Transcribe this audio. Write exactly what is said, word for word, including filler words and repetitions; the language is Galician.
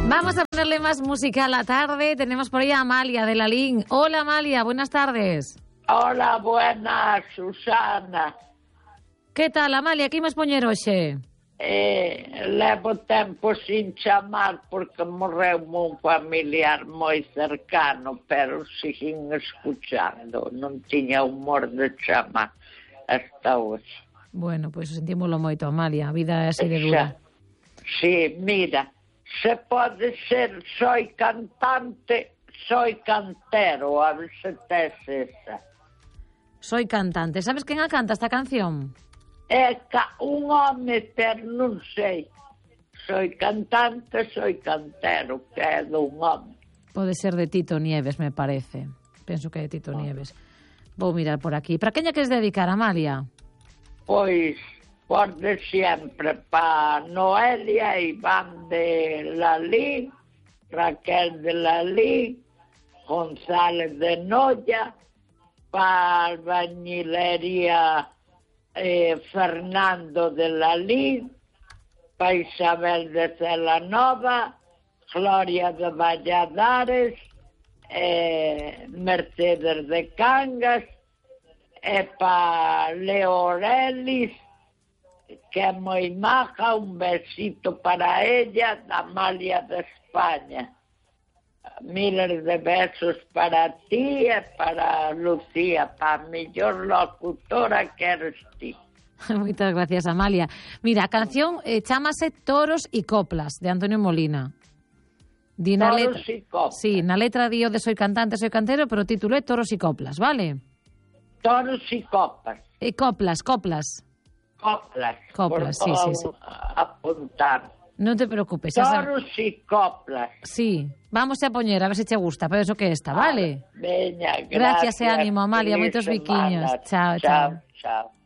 Vamos a ponerle más música a la tarde. Tenemos por ahí a Amalia de Lalín. Hola Amalia, buenas tardes. Hola, buenas, Susana. Que tal, Amalia? Que imos poñer hoxe? Eh, levo tempo sin chamar porque morreu un familiar moi cercano, pero siguen escuchando. Non tiña humor de chamar hasta hoxe. Bueno, pois pues, sentímoslo moito, Amalia. A vida é así de dura. Sí, mira, se pode ser soy cantante, soy cantero, a ver se tes esa. Soy cantante. Sabes quen a canta esta canción? É ca un home, pero non sei. Soy cantante, soy cantero, que é dun home. Pode ser de Tito Nieves, me parece. Penso que é de Tito oh. Nieves. Vou mirar por aquí. Para quen queres dedicar, Amalia? Pois, por de sempre, pa Noelia, Iván de Lalín, Raquel de Lalín, González de Noia, pa Albañilería eh, Fernando de Lalín, pa Isabel de Celanova, Gloria de Valladares, eh, Mercedes de Cangas, e pa Leo Orelis, que é moi maja, un besito para ella, da Amalia de España. Miles de besos para ti e para Lucía, para a mellor locutora que eres ti. Moitas gracias, Amalia. Mira, a canción eh, chámase Toros y Coplas, de Antonio Molina. Di na Toros letra... y Coplas. Sí, na letra dio de Soy cantante, soy cantero, pero o título é Toros y Coplas, vale? Toros y copas. E coplas, coplas. Coplas. Coplas, sí, sí, sí. Apuntar. Non te preocupes. Toros y coplas. Sí, vamos a poñer, a ver se che gusta, pero eso que está, vale? Ah, veña, gracias. Gracias e ánimo, Amalia, moitos biquiños. Chao, chao. Chao, chao.